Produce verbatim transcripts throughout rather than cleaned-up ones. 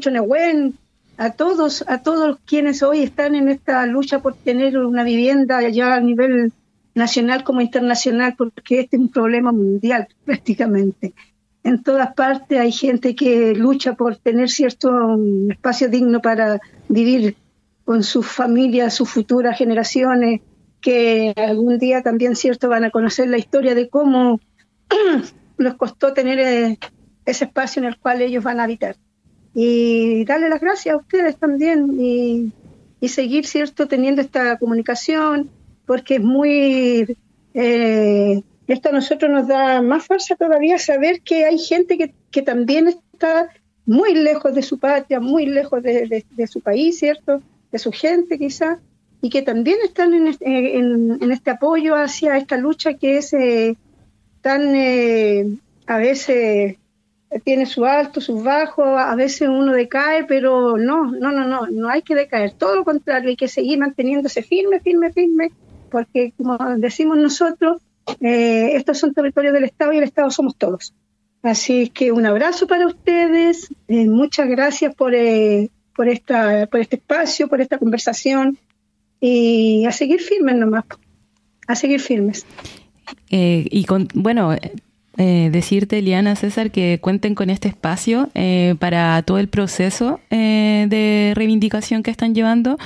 maestro Nehuen, a todos, a todos quienes hoy están en esta lucha por tener una vivienda ya a nivel nacional como internacional, porque este es un problema mundial prácticamente. En todas partes hay gente que lucha por tener cierto um, espacio digno para vivir con sus familias, sus futuras generaciones, que algún día también cierto van a conocer la historia de cómo les costó tener eh, ese espacio en el cual ellos van a habitar. Y darle las gracias a ustedes también y, y seguir cierto teniendo esta comunicación, porque es muy... Eh, esto a nosotros nos da más fuerza todavía saber que hay gente que, que también está muy lejos de su patria, muy lejos de, de, de su país, ¿cierto? De su gente quizás, y que también están en este, en, en este apoyo hacia esta lucha que es eh, tan, eh, a veces tiene su alto, sus bajos, a veces uno decae, pero no, no, no, no, no hay que decaer, todo lo contrario, hay que seguir manteniéndose firme, firme, firme, porque como decimos nosotros, Eh, estos son territorios del Estado y el Estado somos todos. Así que un abrazo para ustedes, eh, muchas gracias por, eh, por, esta, por este espacio, por esta conversación y a seguir firmes nomás, a seguir firmes. Eh, y con, bueno, eh, decirte, Eliana, César, que cuenten con este espacio eh, para todo el proceso eh, de reivindicación que están llevando.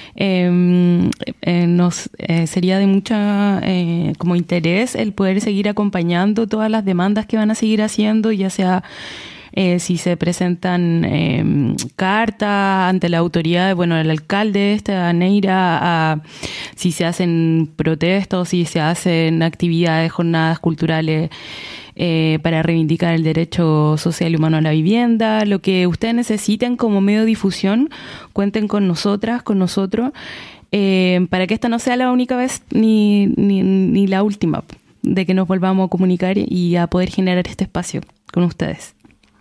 Eh, eh, nos eh, sería de mucha eh, como interés el poder seguir acompañando todas las demandas que van a seguir haciendo, ya sea eh, si se presentan eh, cartas ante la autoridad, bueno, el alcalde esta Neira, a, si se hacen protestas, si se hacen actividades, jornadas culturales Eh, para reivindicar el derecho social y humano a la vivienda, lo que ustedes necesiten como medio de difusión, cuenten con nosotras, con nosotros, eh, para que esta no sea la única vez ni, ni, ni la última de que nos volvamos a comunicar y a poder generar este espacio con ustedes.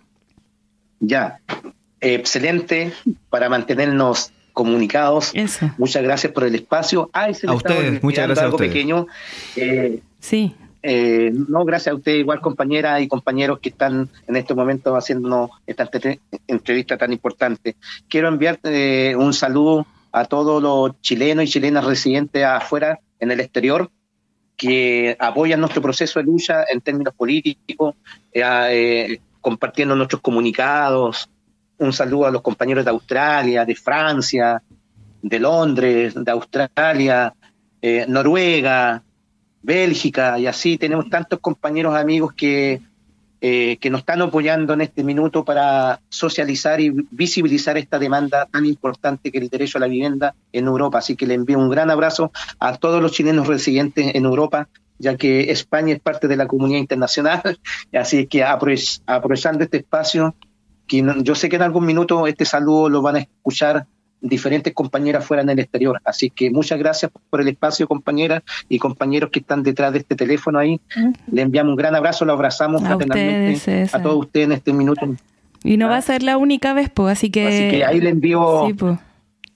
Ya, eh, excelente, para mantenernos comunicados. Eso. Muchas gracias por el espacio. Ay, se a ustedes, muchas gracias algo a ustedes. Pequeño. Eh, sí. Eh, no, gracias a ustedes, igual compañeras y compañeros que están en estos momentos haciéndonos esta entre- entrevista tan importante. Quiero enviar eh, un saludo a todos los chilenos y chilenas residentes afuera, en el exterior, que apoyan nuestro proceso de lucha en términos políticos, eh, eh, compartiendo nuestros comunicados. Un saludo a los compañeros de Australia, de Francia, de Londres, de Australia, eh, Noruega, Bélgica, y así tenemos tantos compañeros amigos que, eh, que nos están apoyando en este minuto para socializar y visibilizar esta demanda tan importante que es el derecho a la vivienda en Europa. Así que le envío un gran abrazo a todos los chilenos residentes en Europa, ya que España es parte de la comunidad internacional. Así que aprove- aprovechando este espacio, que no, yo sé que en algún minuto este saludo lo van a escuchar diferentes compañeras fuera en el exterior. Así que muchas gracias por el espacio, compañeras y compañeros que están detrás de este teléfono ahí. Uh-huh. Le enviamos un gran abrazo, lo abrazamos a fraternalmente ustedes, a todos ustedes en este minuto. Y no ¿Ah? va a ser la única vez, pues, así que... Así que ahí le envío... Sí, pues.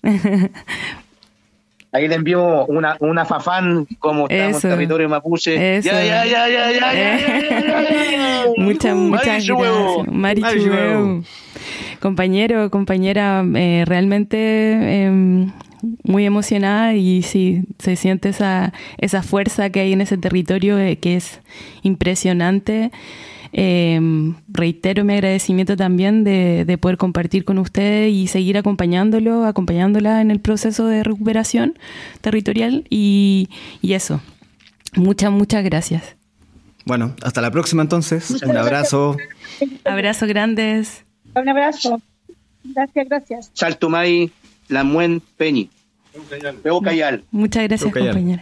Ahí le envió una, una fafán como estamos en territorio mapuche. Eso. Ya, ya, ya, ya, ya, ya, ya, ya. Muchas, muchas gracias. Marichueu. Compañero, compañera, eh, realmente eh, muy emocionada y sí, se siente esa, esa fuerza que hay en ese territorio eh, que es impresionante. Eh, reitero mi agradecimiento también de, de poder compartir con ustedes y seguir acompañándolo, acompañándola en el proceso de recuperación territorial y, y eso. Muchas, muchas gracias. Bueno, hasta la próxima entonces. Un abrazo. Abrazos grandes. Un abrazo. Gracias, gracias. Saltumay, Lamuen, Peñi. Peo Cayal. Muchas gracias, compañera.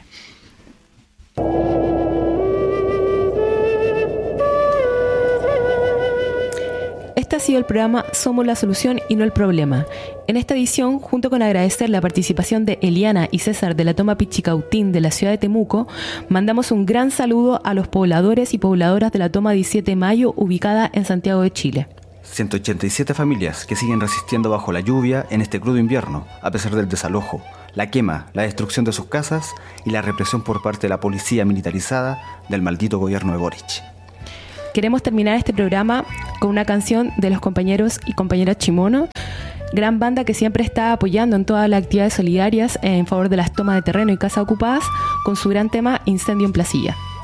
Este ha sido el programa Somos la Solución y no el Problema. En esta edición, junto con agradecer la participación de Eliana y César de la Toma Pichicautín de la ciudad de Temuco, mandamos un gran saludo a los pobladores y pobladoras de la Toma diecisiete de Mayo, ubicada en Santiago de Chile. ciento ochenta y siete familias que siguen resistiendo bajo la lluvia en este crudo invierno, a pesar del desalojo, la quema, la destrucción de sus casas y la represión por parte de la policía militarizada del maldito gobierno de Boric. Queremos terminar este programa con una canción de los compañeros y compañeras Chimono, gran banda que siempre está apoyando en todas las actividades solidarias en favor de las tomas de terreno y casas ocupadas, con su gran tema Incendio en Placilla.